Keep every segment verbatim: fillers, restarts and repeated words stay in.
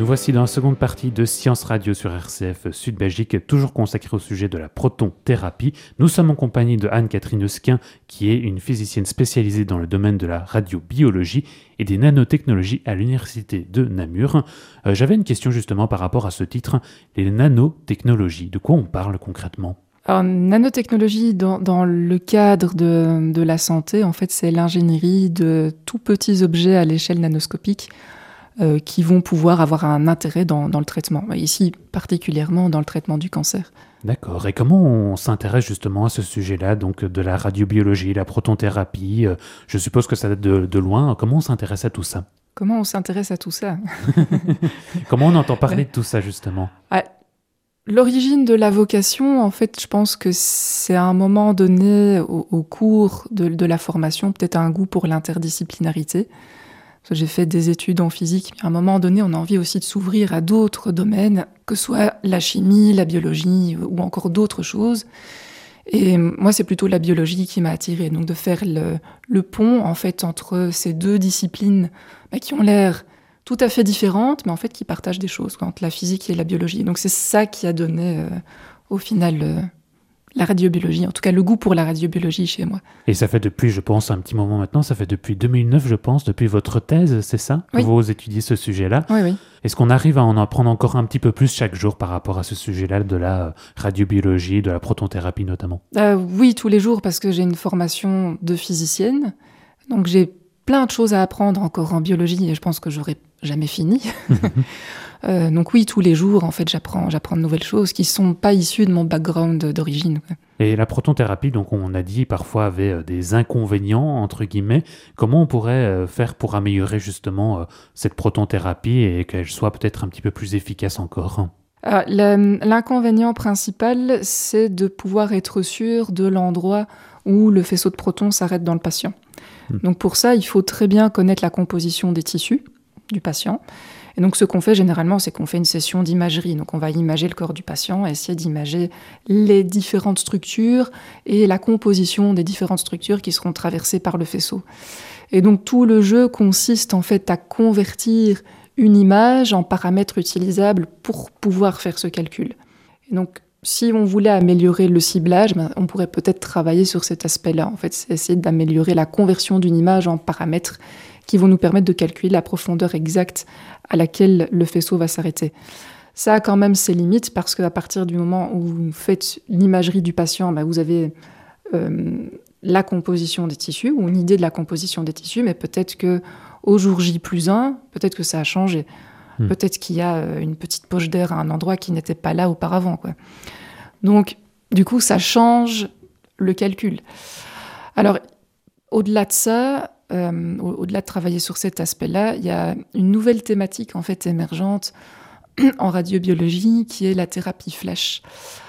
voici dans la seconde partie de Science Radio sur R C F Sud-Belgique, toujours consacrée au sujet de la protonthérapie. Nous sommes en compagnie de Anne-Catherine Eusquin, qui est une physicienne spécialisée dans le domaine de la radiobiologie et des nanotechnologies à l'université de Namur. Euh, j'avais une question justement par rapport à ce titre, les nanotechnologies. De quoi on parle concrètement ? Alors, nanotechnologie, dans, dans le cadre de, de la santé, en fait, c'est l'ingénierie de tout petits objets à l'échelle nanoscopique euh, qui vont pouvoir avoir un intérêt dans, dans le traitement. Ici, particulièrement dans le traitement du cancer. D'accord. Et comment on s'intéresse justement à ce sujet-là, donc de la radiobiologie, la protonthérapie ? Je suppose que ça date de, de loin. Comment on s'intéresse à tout ça ? Comment on s'intéresse à tout ça ? Comment on entend parler de tout ça, justement ? ah, L'origine de la vocation, en fait, je pense que c'est à un moment donné, au, au cours de, de la formation, peut-être un goût pour l'interdisciplinarité. Parce que j'ai fait des études en physique, mais à un moment donné, on a envie aussi de s'ouvrir à d'autres domaines, que ce soit la chimie, la biologie ou encore d'autres choses. Et moi, c'est plutôt la biologie qui m'a attirée. Donc de faire le, le pont, en fait, entre ces deux disciplines bah, qui ont l'air tout à fait différentes, mais en fait qui partagent des choses, quoi, entre la physique et la biologie. Donc c'est ça qui a donné, euh, au final, euh, la radiobiologie, en tout cas le goût pour la radiobiologie chez moi. Et ça fait depuis, je pense, un petit moment maintenant, ça fait depuis deux mille neuf, je pense, depuis votre thèse, c'est ça ? Oui. Que vous étudiez ce sujet-là. Oui, oui. Est-ce qu'on arrive à en apprendre encore un petit peu plus chaque jour par rapport à ce sujet-là de la radiobiologie, de la protonthérapie notamment ? euh, Oui, tous les jours, parce que j'ai une formation de physicienne, donc j'ai plein de choses à apprendre encore en biologie et je pense que j'aurai jamais fini. euh, donc oui, tous les jours, en fait, j'apprends, j'apprends de nouvelles choses qui ne sont pas issues de mon background d'origine. Et la protonthérapie, donc on a dit, parfois avait des inconvénients, entre guillemets. Comment on pourrait faire pour améliorer justement cette protonthérapie et qu'elle soit peut-être un petit peu plus efficace encore ? Alors, l'inconvénient principal, c'est de pouvoir être sûr de l'endroit où le faisceau de protons s'arrête dans le patient. Mmh. Donc pour ça, il faut très bien connaître la composition des tissus du patient. Et donc ce qu'on fait généralement, c'est qu'on fait une session d'imagerie. Donc on va imager le corps du patient, essayer d'imager les différentes structures et la composition des différentes structures qui seront traversées par le faisceau. Et donc tout le jeu consiste en fait à convertir une image en paramètres utilisables pour pouvoir faire ce calcul. Et donc si on voulait améliorer le ciblage, ben, on pourrait peut-être travailler sur cet aspect-là. En fait, c'est essayer d'améliorer la conversion d'une image en paramètres qui vont nous permettre de calculer la profondeur exacte à laquelle le faisceau va s'arrêter. Ça a quand même ses limites parce qu'à partir du moment où vous faites l'imagerie du patient, ben, vous avez euh, la composition des tissus ou une idée de la composition des tissus, mais peut-être qu'au jour J plus un, peut-être que ça a changé. Mmh. Peut-être qu'il y a une petite poche d'air à un endroit qui n'était pas là auparavant, quoi. Donc, du coup, ça change le calcul. Alors, au-delà de ça, euh, au-delà de travailler sur cet aspect-là, il y a une nouvelle thématique en fait émergente en radiobiologie qui est la thérapie flash.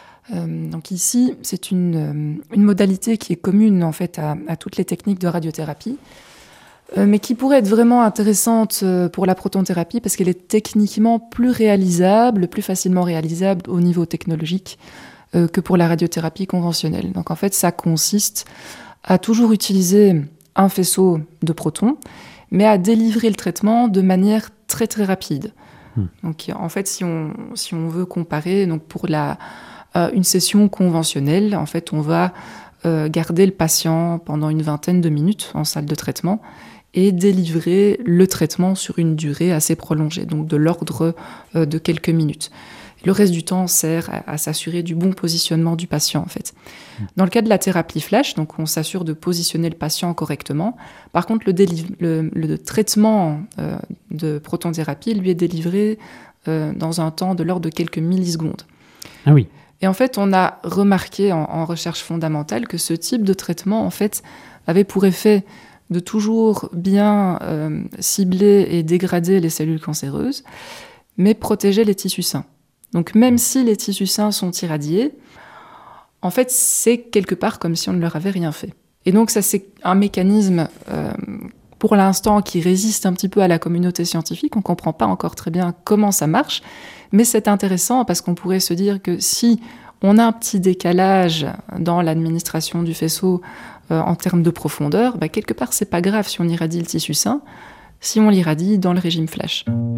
Euh, donc ici, c'est une, une modalité qui est commune en fait à, à toutes les techniques de radiothérapie, euh, mais qui pourrait être vraiment intéressante pour la protonthérapie parce qu'elle est techniquement plus réalisable, plus facilement réalisable au niveau technologique euh, que pour la radiothérapie conventionnelle. Donc en fait, ça consiste à toujours utiliser un faisceau de protons, mais à délivrer le traitement de manière très très rapide. Mmh. Donc en fait, si on, si on veut comparer, donc pour la, euh, une session conventionnelle, en fait, on va euh, garder le patient pendant une vingtaine de minutes en salle de traitement et délivrer le traitement sur une durée assez prolongée, donc de l'ordre euh, de quelques minutes. Le reste du temps sert à, à s'assurer du bon positionnement du patient, en fait. Dans le cas de la thérapie flash, donc on s'assure de positionner le patient correctement. Par contre, le, déliv- le, le traitement euh, de protonthérapie lui est délivré euh, dans un temps de l'ordre de quelques millisecondes. Ah oui. Et en fait, on a remarqué en, en recherche fondamentale que ce type de traitement, en fait, avait pour effet de toujours bien euh, cibler et dégrader les cellules cancéreuses, mais protéger les tissus sains. Donc même si les tissus sains sont irradiés, en fait, c'est quelque part comme si on ne leur avait rien fait. Et donc ça, c'est un mécanisme, euh, pour l'instant, qui résiste un petit peu à la communauté scientifique. On ne comprend pas encore très bien comment ça marche, mais c'est intéressant parce qu'on pourrait se dire que si on a un petit décalage dans l'administration du faisceau euh, en termes de profondeur, bah, quelque part, c'est pas grave si on irradie le tissu sain, si on l'irradie dans le régime flash.